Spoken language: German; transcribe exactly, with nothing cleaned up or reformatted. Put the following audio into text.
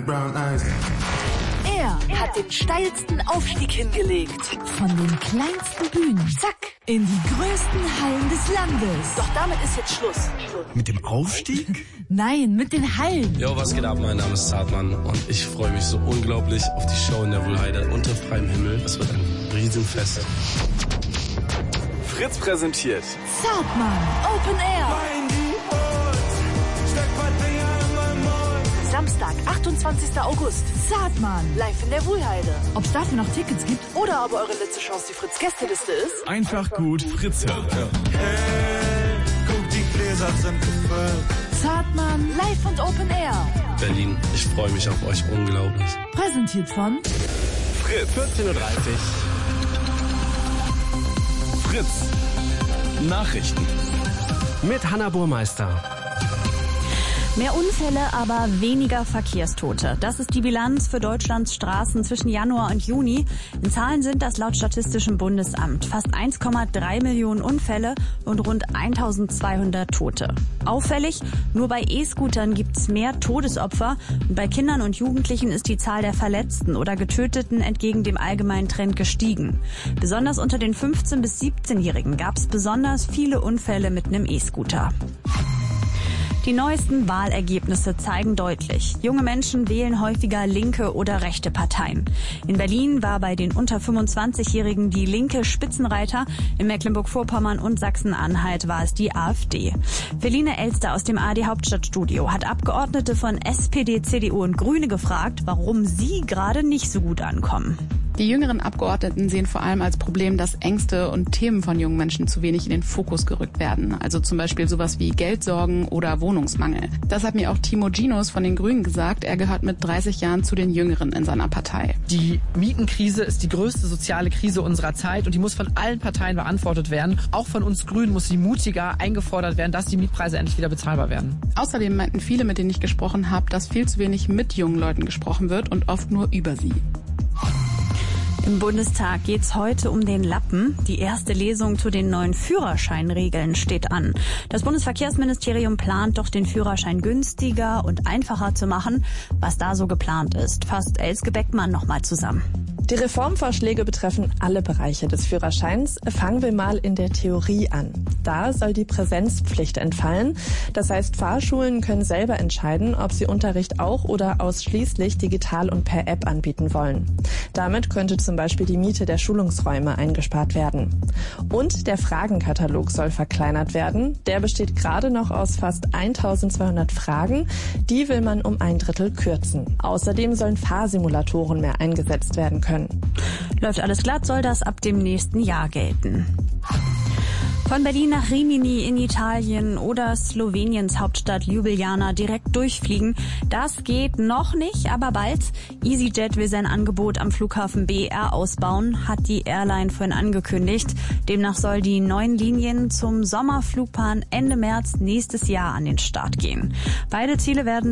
Er hat den steilsten Aufstieg hingelegt. Von den kleinsten Bühnen, zack, in die größten Hallen des Landes. Doch damit ist jetzt Schluss. Mit dem Aufstieg? Nein, mit den Hallen. Jo, was geht ab? Mein Name ist Zartmann und ich freue mich so unglaublich auf die Show in der Wuhlheide unter freiem Himmel. Das wird ein Riesenfest. Fritz präsentiert Zartmann Open Air. Samstag, achtundzwanzigster August. Zartmann live in der Wuhlheide. Ob es dafür noch Tickets gibt oder ob eure letzte Chance die Fritz-Gästeliste ist? Einfach gut Fritz hören. Hey, guck, die Gläser sind gefüllt. Zartmann live und Open Air. Berlin, ich freue mich auf euch unglaublich. Präsentiert von Fritz. vierzehn Uhr dreißig. Fritz. Nachrichten. Mit Hanna Burmeister. Mehr Unfälle, aber weniger Verkehrstote. Das ist die Bilanz für Deutschlands Straßen zwischen Januar und Juni. In Zahlen sind das laut Statistischem Bundesamt fast eins Komma drei Millionen Unfälle und rund eintausendzweihundert Tote. Auffällig, nur bei E-Scootern gibt's mehr Todesopfer und bei Kindern und Jugendlichen ist die Zahl der Verletzten oder Getöteten entgegen dem allgemeinen Trend gestiegen. Besonders unter den fünfzehn- bis siebzehnjährigen gab's besonders viele Unfälle mit einem E-Scooter. Die neuesten Wahlergebnisse zeigen deutlich, junge Menschen wählen häufiger linke oder rechte Parteien. In Berlin war bei den unter fünfundzwanzigjährigen die Linke Spitzenreiter, in Mecklenburg-Vorpommern und Sachsen-Anhalt war es die AfD. Feline Elster aus dem A R D Hauptstadtstudio hat Abgeordnete von S P D, C D U und Grüne gefragt, warum sie gerade nicht so gut ankommen. Die jüngeren Abgeordneten sehen vor allem als Problem, dass Ängste und Themen von jungen Menschen zu wenig in den Fokus gerückt werden. Also zum Beispiel sowas wie Geldsorgen oder Wohnungsmangel. Das hat mir auch Timo Ginos von den Grünen gesagt. Er gehört mit dreißig Jahren zu den Jüngeren in seiner Partei. Die Mietenkrise ist die größte soziale Krise unserer Zeit und die muss von allen Parteien beantwortet werden. Auch von uns Grünen muss sie mutiger eingefordert werden, dass die Mietpreise endlich wieder bezahlbar werden. Außerdem meinten viele, mit denen ich gesprochen habe, dass viel zu wenig mit jungen Leuten gesprochen wird und oft nur über sie. Im Bundestag geht's heute um den Lappen. Die erste Lesung zu den neuen Führerscheinregeln steht an. Das Bundesverkehrsministerium plant doch, den Führerschein günstiger und einfacher zu machen. Was da so geplant ist, fasst Elske Beckmann nochmal zusammen. Die Reformvorschläge betreffen alle Bereiche des Führerscheins. Fangen wir mal in der Theorie an. Da soll die Präsenzpflicht entfallen. Das heißt, Fahrschulen können selber entscheiden, ob sie Unterricht auch oder ausschließlich digital und per App anbieten wollen. Damit könnte zum Beispiel die Miete der Schulungsräume eingespart werden. Und der Fragenkatalog soll verkleinert werden. Der besteht gerade noch aus fast eintausendzweihundert Fragen. Die will man um ein Drittel kürzen. Außerdem sollen Fahrsimulatoren mehr eingesetzt werden können. Läuft alles glatt, soll das ab dem nächsten Jahr gelten. Von Berlin nach Rimini in Italien oder Sloweniens Hauptstadt Ljubljana direkt durchfliegen, das geht noch nicht, aber bald. EasyJet will sein Angebot am Flughafen B R ausbauen, hat die Airline vorhin angekündigt. Demnach soll die neuen Linien zum Sommerflugplan Ende März nächstes Jahr an den Start gehen. Beide Ziele werden